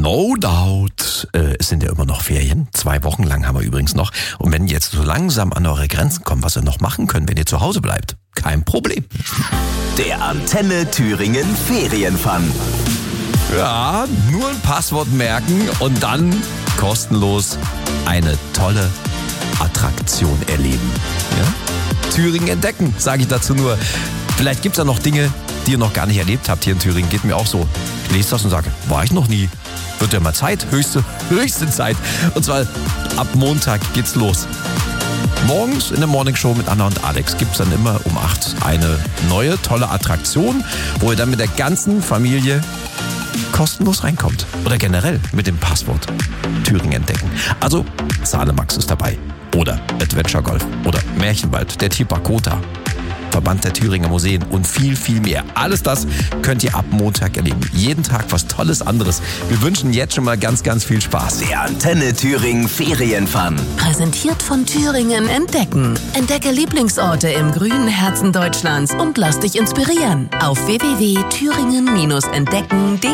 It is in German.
No doubt. Es sind ja immer noch Ferien. 2 Wochen lang haben wir übrigens noch. Und wenn ihr jetzt so langsam an eure Grenzen kommt, was ihr noch machen könnt, wenn ihr zu Hause bleibt, kein Problem. Der Antenne Thüringen Ferienfun. Ja, nur ein Passwort merken und dann kostenlos eine tolle Attraktion erleben. Ja? Thüringen entdecken, sage ich dazu nur. Vielleicht gibt es ja noch Dinge, die ihr noch gar nicht erlebt habt hier in Thüringen. Geht mir auch so. Ich lese das und sage, war ich noch nie. Wird ja mal Zeit, höchste Zeit. Und zwar ab Montag geht's los. Morgens in der Morningshow mit Anna und Alex gibt es dann immer um 8 eine neue, tolle Attraktion, wo ihr dann mit der ganzen Familie kostenlos reinkommt. Oder generell mit dem Passwort Thüringen entdecken. Also Salemax ist dabei. Oder Adventure Golf. Oder Märchenwald, der Tierpark Kota, Verband der Thüringer Museen und viel, viel mehr. Alles das könnt ihr ab Montag erleben. Jeden Tag was Tolles anderes. Wir wünschen jetzt schon mal ganz, ganz viel Spaß. Der Antenne Thüringen Ferienfun. Präsentiert von Thüringen Entdecken. Entdecke Lieblingsorte im grünen Herzen Deutschlands und lass dich inspirieren. Auf www.thüringen-entdecken.de